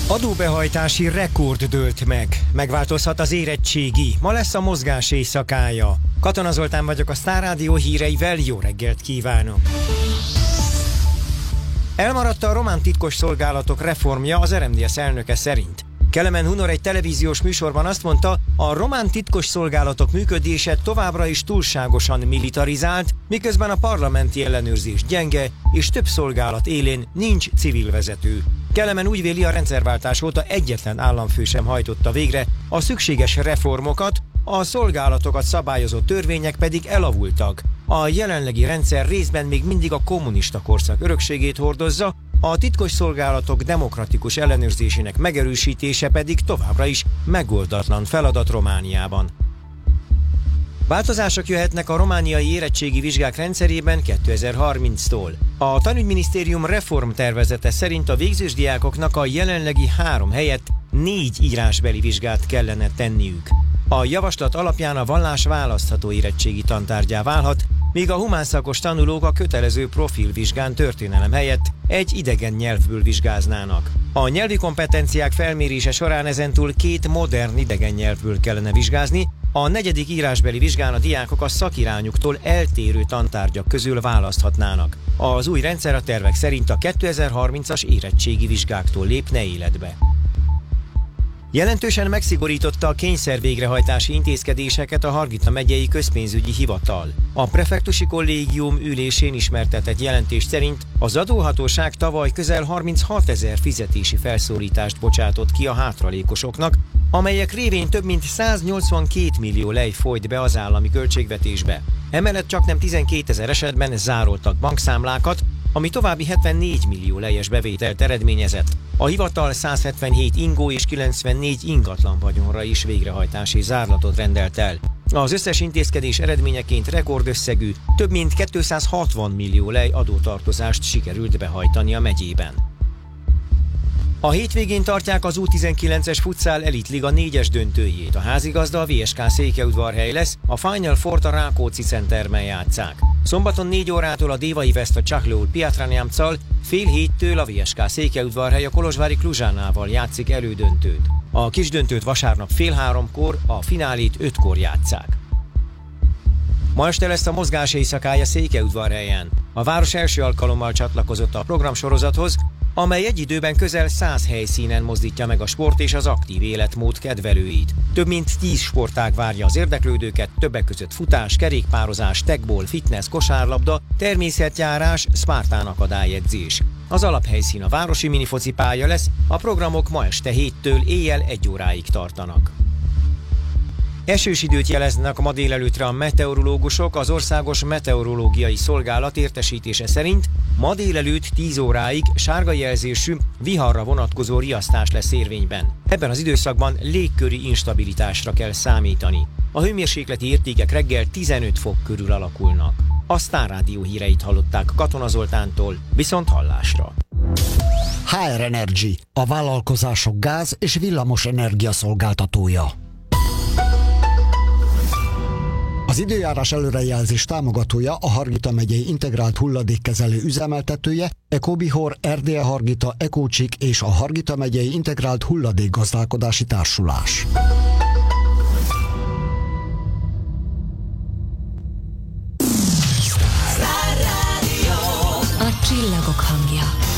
Adóbehajtási rekord dőlt meg. Megváltozhat az érettségi. Ma lesz a mozgás éjszakája. Katona Zoltán vagyok, a Sztár Rádió híreivel, jó reggelt kívánok! Elmaradt a román titkosszolgálatok reformja az RMDSZ elnöke szerint. Kelemen Hunor egy televíziós műsorban azt mondta, a román titkosszolgálatok működése továbbra is túlságosan militarizált, miközben a parlamenti ellenőrzés gyenge, és több szolgálat élén nincs civil vezető. Kelemen úgy véli, a rendszerváltás óta egyetlen államfő sem hajtotta végre a szükséges reformokat, a szolgálatokat szabályozó törvények pedig elavultak. A jelenlegi rendszer részben még mindig a kommunista korszak örökségét hordozza, a titkosszolgálatok demokratikus ellenőrzésének megerősítése pedig továbbra is megoldatlan feladat Romániában. Változások jöhetnek a romániai érettségi vizsgák rendszerében 2030-tól. A tanügyminisztérium reformtervezete szerint a végzős diákoknak a jelenlegi 3 helyett 4 írásbeli vizsgát kellene tenniük. A javaslat alapján a vallás választható érettségi tantárgyá válhat, míg a humánszakos tanulók a kötelező profilvizsgán történelem helyett egy idegen nyelvből vizsgáznának. A nyelvi kompetenciák felmérése során ezentúl 2 modern idegen nyelvből kellene vizsgázni, a 4. írásbeli vizsgán a diákok a szakirányuktól eltérő tantárgyak közül választhatnának. Az új rendszer a tervek szerint a 2030-as érettségi vizsgáktól lépne életbe. Jelentősen megszigorította a kényszervégrehajtási intézkedéseket a Hargita megyei közpénzügyi hivatal. A prefektusi kollégium ülésén ismertetett jelentés szerint az adóhatóság tavaly közel 36 000 fizetési felszólítást bocsátott ki a hátralékosoknak, amelyek révén több mint 182 millió lej folyt be az állami költségvetésbe. Emellett csaknem 12 000 esetben zároltak bankszámlákat, ami további 74 millió lejes bevételt eredményezett. A hivatal 177 ingó és 94 ingatlan vagyonra is végrehajtási zárlatot rendelt el. Az összes intézkedés eredményeként rekordösszegű, több mint 260 millió lej adótartozást sikerült behajtani a megyében. A hétvégén tartják az U19-es futsal elitliga 4-es döntőjét. A házigazda a VSK Székelyudvarhely lesz, a Final Four-t a Rákóczi Centerben játsszák. Szombaton 4 órától a Dévai Veszta Csahlóul Piatranjamccal, fél 7-től a VSK Székelyudvarhely a Kolozsvári Kluzsánával játszik elődöntőt. A kisdöntőt vasárnap fél 3-kor, a finálét 5-kor játsszák. Ma este lesz a mozgás éjszakája Székelyudvarhelyen. A város első alkalommal csatlakozott a programsorozathoz, amely egy időben közel 100 helyszínen mozdítja meg a sport és az aktív életmód kedvelőit. Több mint 10 sportág várja az érdeklődőket, többek között futás, kerékpározás, tekball, fitness, kosárlabda, természetjárás, szpartán akadályedzés. Az alaphelyszín a városi minifoci pálya lesz, a programok ma este 7-től éjjel 1 óráig tartanak. Esős időt jeleznek ma délelőttre a meteorológusok. Az Országos Meteorológiai Szolgálat értesítése szerint ma délelőtt 10 óráig sárga jelzésű viharra vonatkozó riasztás lesz érvényben. Ebben az időszakban légköri instabilitásra kell számítani. A hőmérsékleti értékek reggel 15 fok körül alakulnak. A Sztár Rádió híreit hallották Katona Zoltántól, viszont hallásra. HR Energy, a vállalkozások gáz- és villamos energia szolgáltatója. Az időjárás előrejelzés támogatója a Hargita megyei integrált hulladékkezelő üzemeltetője, Ecobihor, RDE Hargita, Ecócsik és a Hargita megyei integrált hulladékgazdálkodási társulás.